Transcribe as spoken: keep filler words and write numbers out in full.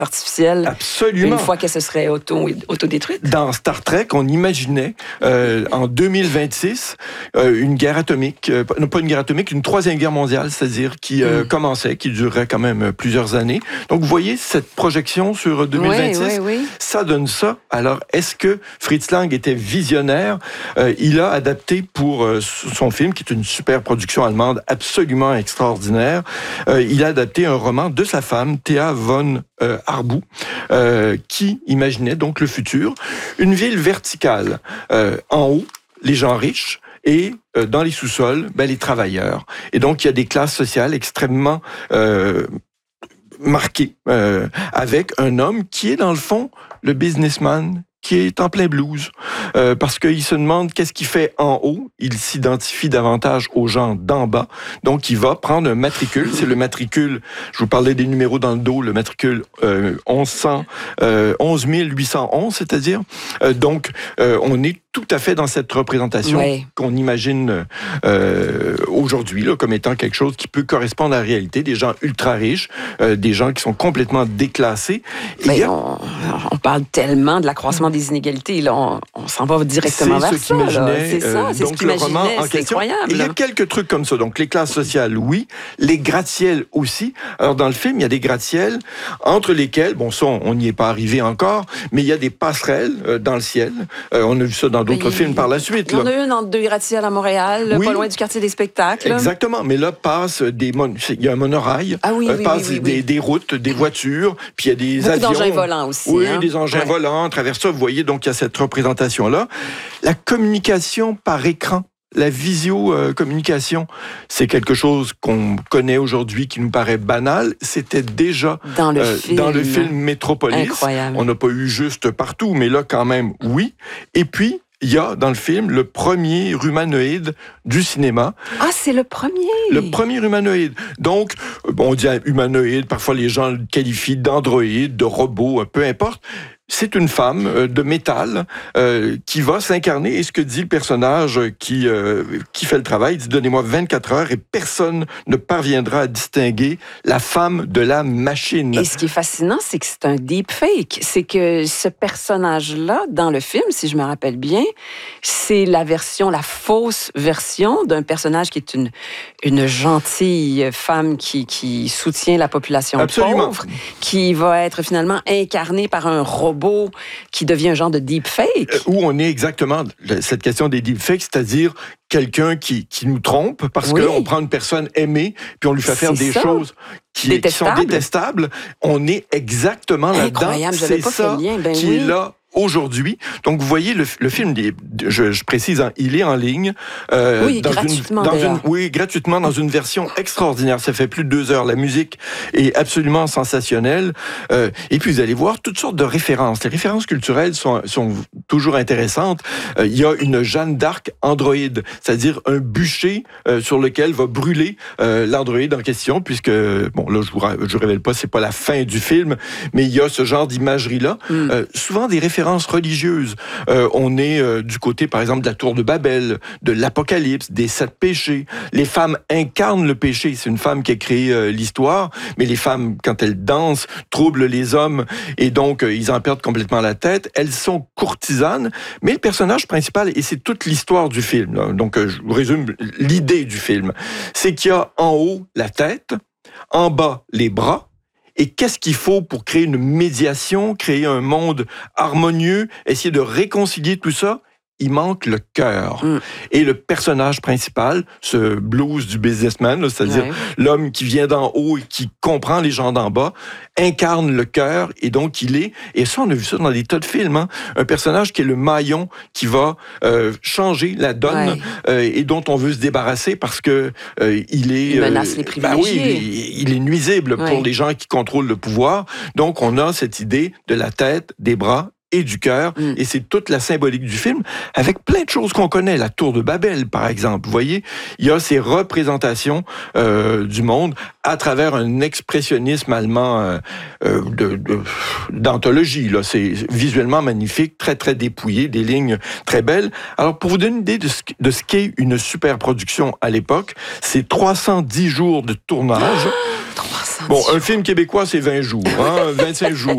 artificielle. Absolument. Une fois que ce serait auto, autodétruite. Dans Star Trek, on imaginait euh, en deux mille vingt-six euh, une guerre atomique, euh, non pas une guerre atomique, une troisième guerre mondiale, c'est-à-dire qui euh, mm. commençait, qui durerait quand même plusieurs années. Donc vous voyez cette projection sur deux mille vingt-six, oui, oui, oui. ça donne ça. Alors est-ce que Fritz Lang était visionnaire? euh, Il a adapté pour euh, son film, qui est une super production allemande absolument extraordinaire, euh, il a adapté un roman de sa femme, Thea von euh, Harbou, euh, qui imaginait donc le futur, une ville verticale, euh, en haut, les gens riches, et euh, dans les sous-sols, ben, les travailleurs. Et donc, il y a des classes sociales extrêmement euh, marquées, euh, avec un homme qui est, dans le fond, le businessman qui est en plein blues, euh, parce qu'il se demande qu'est-ce qu'il fait en haut. Il s'identifie davantage aux gens d'en bas. Donc, il va prendre un matricule. C'est le matricule, je vous parlais des numéros dans le dos, le matricule euh, onze mille huit cent onze, c'est-à-dire. Euh, donc, euh, on est tout à fait dans cette représentation oui. qu'on imagine euh, aujourd'hui là, comme étant quelque chose qui peut correspondre à la réalité. Des gens ultra riches, euh, des gens qui sont complètement déclassés. Et a... on, on parle tellement de l'accroissement des inégalités. Là, on, on s'en va directement vers ça. C'est ça, c'est ce qu'il imaginait. C'est incroyable. Il y a quelques trucs comme ça. Donc, les classes sociales, oui. Les gratte-ciels aussi. Alors, dans le film, il y a des gratte-ciels entre lesquels, bon, ça, on n'y est pas arrivé encore, mais il y a des passerelles euh, dans le ciel. Euh, on a vu ça dans d'autres oui. films par la suite. Il y en a une entre deux gratte-ciels à Montréal, oui. pas loin du quartier des spectacles. Exactement. Mais là, passe des mon... il y a un monorail, ah, oui, euh, oui, passe oui, oui, des, oui. des routes, des voitures, puis il y a des Beaucoup avions. Des engins volants aussi. Oui, hein? des engins ouais. volants. À travers ça, vous voyez, donc, il y a cette représentation-là. La communication par écran. La visio-communication, c'est quelque chose qu'on connaît aujourd'hui, qui nous paraît banal. C'était déjà dans le, euh, film. dans le film Metropolis. Incroyable. On n'a pas eu juste partout, mais là, quand même, oui. Et puis, il y a dans le film le premier humanoïde du cinéma. Ah, c'est le premier! Le premier humanoïde. Donc, bon, on dit humanoïde, parfois les gens le qualifient d'androïde, de robot, peu importe. C'est une femme de métal euh, qui va s'incarner. Et ce que dit le personnage qui, euh, qui fait le travail, il dit « Donnez-moi vingt-quatre heures et personne ne parviendra à distinguer la femme de la machine. » Et ce qui est fascinant, c'est que c'est un deepfake. C'est que ce personnage-là, dans le film, si je me rappelle bien, c'est la version, la fausse version d'un personnage qui est une, une gentille femme qui, qui soutient la population Absolument. pauvre, qui va être finalement incarnée par un robot qui devient un genre de deepfake. Euh, où on est exactement, cette question des deepfakes, c'est-à-dire quelqu'un qui, qui nous trompe parce oui. qu'on prend une personne aimée puis on lui fait faire c'est des ça. choses qui, qui sont détestables. On est exactement là-dedans. Incroyable, j'avais c'est pas ça fait le lien. Ben qui oui. est là aujourd'hui. Donc, vous voyez, le, le film, je, je précise, hein, il est en ligne. Euh, oui, dans gratuitement, une, dans d'ailleurs. une, Oui, gratuitement, dans une version extraordinaire. Ça fait plus de deux heures. La musique est absolument sensationnelle. Euh, et puis, vous allez voir toutes sortes de références. Les références culturelles sont, sont toujours intéressantes. Euh, il y a une Jeanne d'Arc androïde, c'est-à-dire un bûcher euh, sur lequel va brûler euh, l'androïde en question, puisque, bon, là, je vous, je vous révèle pas, c'est pas la fin du film, mais il y a ce genre d'imagerie-là. Mm. Euh, souvent des références religieuses. Euh, on est euh, du côté, par exemple, de la tour de Babel, de l'Apocalypse, des sept péchés. Les femmes incarnent le péché. C'est une femme qui a créé euh, l'histoire, mais les femmes, quand elles dansent, troublent les hommes et donc euh, ils en perdent complètement la tête. Elles sont courtisanes, mais le personnage principal, et c'est toute l'histoire du film, là, donc euh, je vous résume l'idée du film, c'est qu'il y a en haut la tête, en bas les bras. Et qu'est-ce qu'il faut pour créer une médiation, créer un monde harmonieux, essayer de réconcilier tout ça? Il manque le cœur. Mm. Et le personnage principal, ce blues du businessman, là, c'est-à-dire ouais. l'homme qui vient d'en haut et qui comprend les gens d'en bas, incarne le cœur et donc il est, et ça on a vu ça dans des tas de films, hein, un personnage qui est le maillon qui va euh, changer la donne ouais. euh, et dont on veut se débarrasser parce que euh, il est... Il menace euh, les privilégiés. Ben oui, il, il est nuisible ouais. pour les gens qui contrôlent le pouvoir. Donc on a cette idée de la tête, des bras et du cœur, mm. et c'est toute la symbolique du film, avec plein de choses qu'on connaît. La tour de Babel, par exemple. Vous voyez, il y a ces représentations euh, du monde à travers un expressionnisme allemand euh, euh, de, de, d'anthologie. Là. C'est visuellement magnifique, très, très dépouillé, des lignes très belles. Alors, pour vous donner une idée de ce, de ce qu'est une super production à l'époque, c'est trois cent dix jours de tournage. trois cent dix Bon, un film québécois, c'est vingt jours, hein, vingt-cinq jours.